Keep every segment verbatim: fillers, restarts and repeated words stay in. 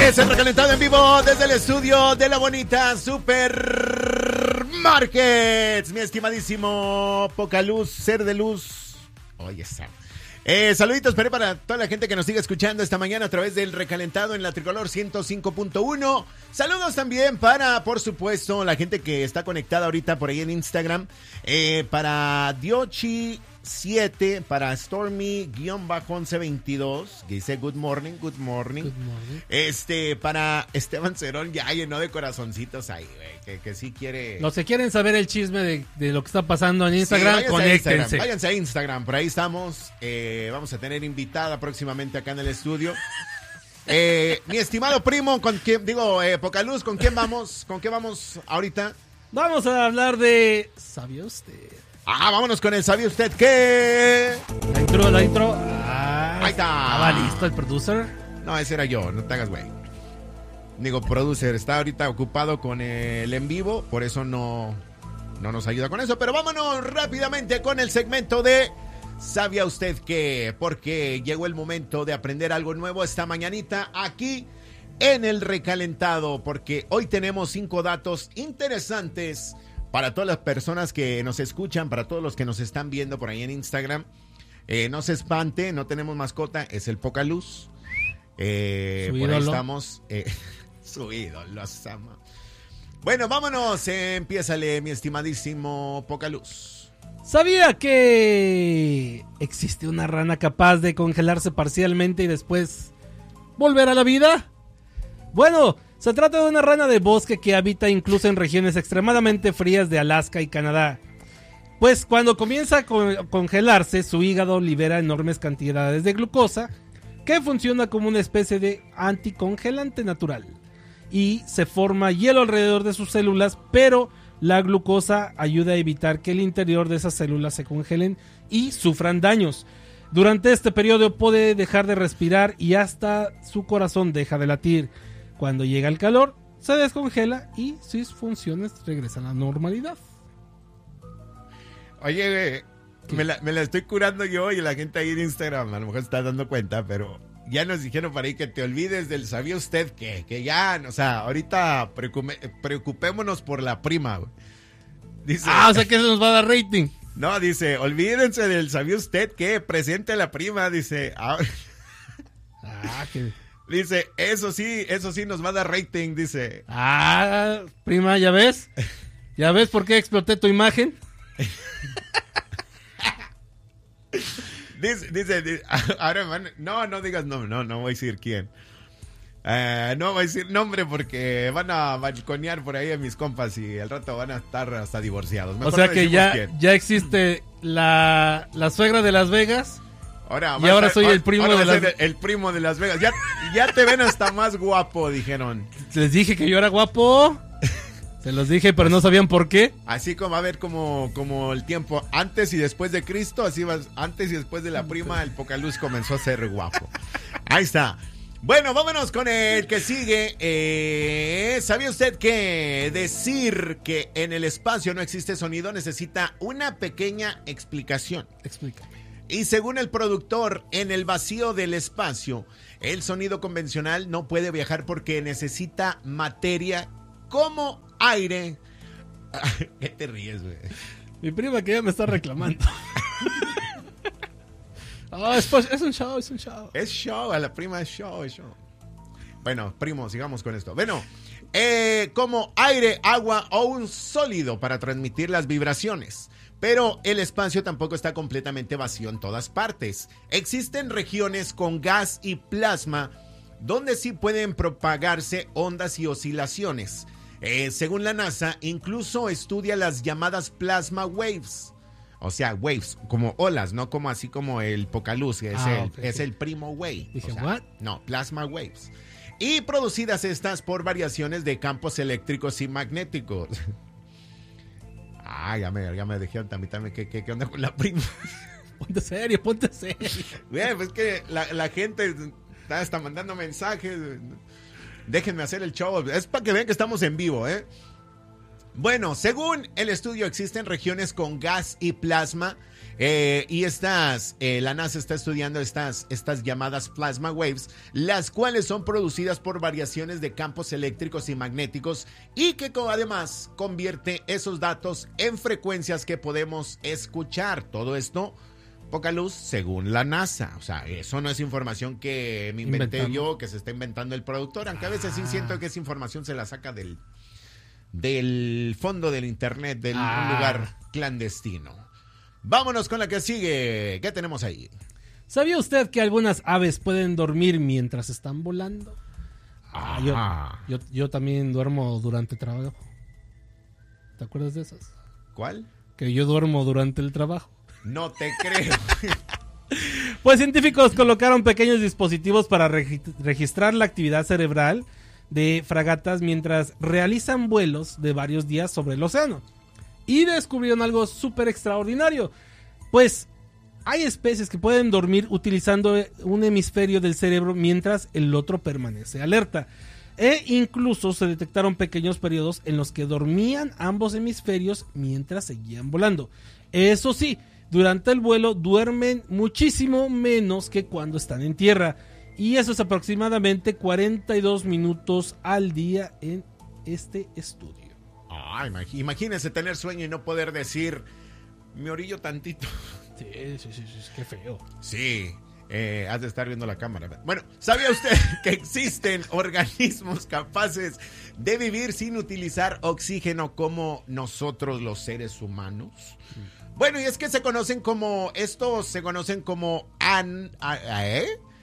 Es el recalentado en vivo desde el estudio de la bonita Supermarkets. Mi estimadísimo Poca Luz, ser de luz. Oye, está. Eh, saluditos pero para toda la gente que nos sigue escuchando esta mañana a través del recalentado en la Tricolor ciento cinco punto uno. Saludos también para, por supuesto, la gente que está conectada ahorita por ahí en Instagram. Eh, para Diochi siete, para Stormy-once veintidós, que dice good morning, good morning. Good morning. Este, para Esteban Cerón, ya llenó de corazoncitos ahí, güey, que, que sí quiere... Los que quieren saber el chisme de, de lo que está pasando en Instagram, sí, váyanse conéctense. A Instagram, váyanse a Instagram, por ahí estamos. Eh, vamos a tener invitada próximamente acá en el estudio. Eh, mi estimado primo, con quien, digo, eh, Poca Luz, ¿con quién vamos? ¿Con qué vamos ahorita? Vamos a hablar de... ¿Sabía usted? Ah, vámonos con el ¿sabía usted qué? La intro, la intro. Ah, ahí está. ¿Estaba listo el producer? No, ese era yo, no te hagas güey. Digo, producer, está ahorita ocupado con el en vivo, por eso no, no nos ayuda con eso. Pero vámonos rápidamente con el segmento de ¿sabía usted qué? Porque llegó el momento de aprender algo nuevo esta mañanita aquí en el recalentado. Porque hoy tenemos cinco datos interesantes para todas las personas que nos escuchan, para todos los que nos están viendo por ahí en Instagram. Eh, no se espante, no tenemos mascota, es el Poca Luz. Eh, por ahí estamos. Eh, su ídolo, Sama. Bueno, vámonos. Eh, empiézale, mi estimadísimo Poca Luz. ¿Sabía que existe una rana capaz de congelarse parcialmente y después volver a la vida? Bueno, se trata de una rana de bosque que habita incluso en regiones extremadamente frías de Alaska y Canadá. Pues cuando comienza a congelarse, su hígado libera enormes cantidades de glucosa, que funciona como una especie de anticongelante natural. Y se forma hielo alrededor de sus células, pero la glucosa ayuda a evitar que el interior de esas células se congelen y sufran daños. Durante este periodo puede dejar de respirar y hasta su corazón deja de latir. Cuando llega el calor, se descongela y sus funciones regresan a la normalidad. Oye, me la, me la estoy curando yo y la gente ahí en Instagram a lo mejor se está dando cuenta, pero ya nos dijeron por ahí que te olvides del ¿sabía usted qué? Que ya, o sea, ahorita preocupe, preocupémonos por la prima. Dice, ah, o sea que eso nos va a dar rating. No, dice, olvídense del ¿sabía usted qué? Presente a la prima, dice. Ah, ah que... Dice, eso sí, eso sí nos va a dar rating, dice. Ah, prima, ¿ya ves? ¿Ya ves por qué exploté tu imagen? dice, dice, dice, ahora man, no, no digas nombre, no, no voy a decir quién. Uh, no voy a decir nombre porque van a balconear por ahí a mis compas y al rato van a estar hasta divorciados. Mejor o sea no que ya, quién. ya existe la, la suegra de Las Vegas. Ahora, y ahora soy el primo ahora de Las Vegas. El primo de Las Vegas. Ya, ya te ven hasta más guapo, dijeron. Les dije que yo era guapo. Se los dije, pero no sabían por qué. Así como a ver como, como el tiempo antes y después de Cristo, así vas, antes y después de la prima, el Poca Luz comenzó a ser guapo. Ahí está. Bueno, vámonos con el que sigue. Eh, ¿Sabía usted que decir que en el espacio no existe sonido necesita una pequeña explicación? Explícame. Y según el productor, en el vacío del espacio, el sonido convencional no puede viajar porque necesita materia como aire. ¿Qué te ríes, güey? Mi prima que ya me está reclamando. Oh, es, es un show, es un show. Es show, a la prima es show, es show. Bueno, primo, sigamos con esto. Bueno, eh, como aire, agua o un sólido para transmitir las vibraciones. Pero el espacio tampoco está completamente vacío en todas partes. Existen regiones con gas y plasma donde sí pueden propagarse ondas y oscilaciones. Eh, según la NASA, incluso estudia las llamadas plasma waves. O sea, waves, como olas, no como así como el Poca Luz, que es, ah, el, okay, es okay. el primo wave. Dije, o sea, ¿what? No, plasma waves. Y producidas estas por variaciones de campos eléctricos y magnéticos. Ah, ya me, ya me dijeron también, también ¿qué, qué, qué onda con la prima? Ponte serio, ponte serio. Bien, pues que la, la gente está, está mandando mensajes. Déjenme hacer el show. Es para que vean que estamos en vivo, ¿eh? Bueno, según el estudio, existen regiones con gas y plasma Eh, y estas, eh, la NASA está estudiando estas, estas llamadas plasma waves, las cuales son producidas por variaciones de campos eléctricos y magnéticos y que además convierte esos datos en frecuencias que podemos escuchar. Todo esto, poca luz, según la NASA. O sea, eso no es información que me inventé Inventando. yo, que se está inventando el productor, aunque a veces sí siento que esa información se la saca del, del fondo del internet, de ah. un lugar clandestino. Vámonos con la que sigue. ¿Qué tenemos ahí? ¿Sabía usted que algunas aves pueden dormir mientras están volando? Ah, yo, yo, yo también duermo durante el trabajo. ¿Te acuerdas de esas? ¿Cuál? Que yo duermo durante el trabajo. No te creo. Pues científicos colocaron pequeños dispositivos para regi- registrar la actividad cerebral de fragatas mientras realizan vuelos de varios días sobre el océano. Y descubrieron algo súper extraordinario. Pues hay especies que pueden dormir utilizando un hemisferio del cerebro mientras el otro permanece alerta. E incluso se detectaron pequeños periodos en los que dormían ambos hemisferios mientras seguían volando. Eso sí, durante el vuelo duermen muchísimo menos que cuando están en tierra. Y eso es aproximadamente cuarenta y dos minutos al día en este estudio. Ah, imagínense tener sueño y no poder decir, me orillo tantito. Sí, sí, sí, sí, qué feo. Sí, eh, has de estar viendo la cámara. Bueno, ¿sabía usted que existen organismos capaces de vivir sin utilizar oxígeno como nosotros los seres humanos? Sí. Bueno, y es que se conocen como, estos se conocen como an, ¿eh?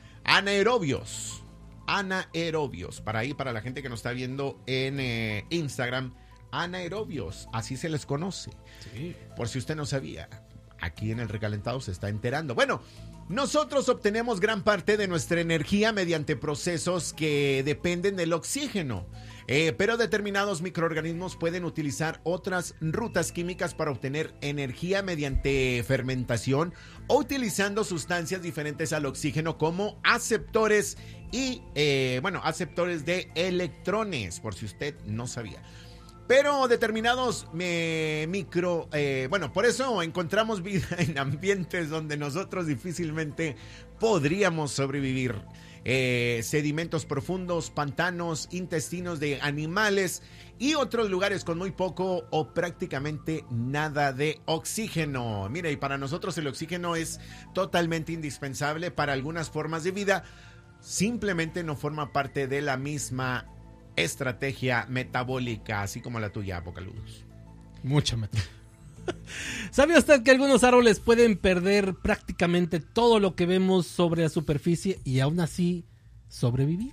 anaerobios. Anaerobios. Para ahí, para la gente que nos está viendo en eh, Instagram, anaerobios, así se les conoce. Sí. Por si usted no sabía, aquí en el Recalentado se está enterando. Bueno, nosotros obtenemos gran parte de nuestra energía mediante procesos que dependen del oxígeno, eh, pero determinados microorganismos pueden utilizar otras rutas químicas para obtener energía mediante fermentación o utilizando sustancias diferentes al oxígeno como aceptores y, eh, bueno, aceptores de electrones, por si usted no sabía. Pero determinados eh, micro, eh, bueno, por eso encontramos vida en ambientes donde nosotros difícilmente podríamos sobrevivir. Eh, sedimentos profundos, pantanos, intestinos de animales y otros lugares con muy poco o prácticamente nada de oxígeno. Mira, y para nosotros el oxígeno es totalmente indispensable para algunas formas de vida. Simplemente no forma parte de la misma estrategia metabólica, así como la tuya, Apocaluz. Mucha metabólica. ¿Sabía usted que algunos árboles pueden perder prácticamente todo lo que vemos sobre la superficie y aún así sobrevivir?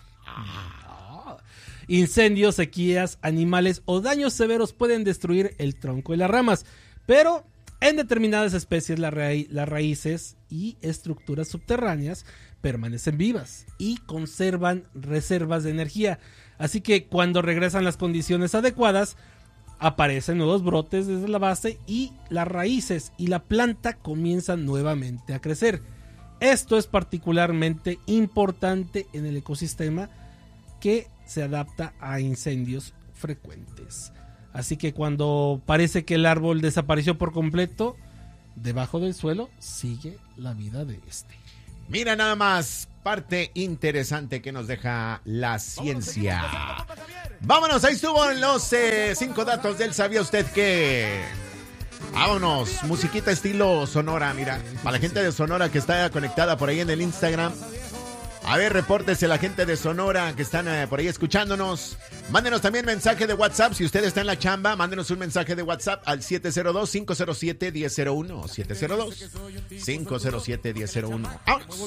Ah. Incendios, sequías, animales o daños severos pueden destruir el tronco y las ramas, pero en determinadas especies la ra- las raíces y estructuras subterráneas permanecen vivas y conservan reservas de energía. Así que cuando regresan las condiciones adecuadas, aparecen nuevos brotes desde la base y las raíces y la planta comienzan nuevamente a crecer. Esto es particularmente importante en el ecosistema que se adapta a incendios frecuentes. Así que cuando parece que el árbol desapareció por completo, debajo del suelo sigue la vida de este. Mira nada más, parte interesante que nos deja la ciencia. Vámonos, ahí estuvo los eh, cinco datos del ¿sabía usted qué? Vámonos, musiquita estilo Sonora, mira. Para la gente de Sonora que está conectada por ahí en el Instagram. A ver, repórtese la gente de Sonora que están eh, por ahí escuchándonos. Mándenos también mensaje de WhatsApp. Si usted está en la chamba, mándenos un mensaje de WhatsApp al siete cero dos, cinco cero siete, uno cero uno. siete cero dos, cinco cero siete, uno cero uno. ¡Vamos!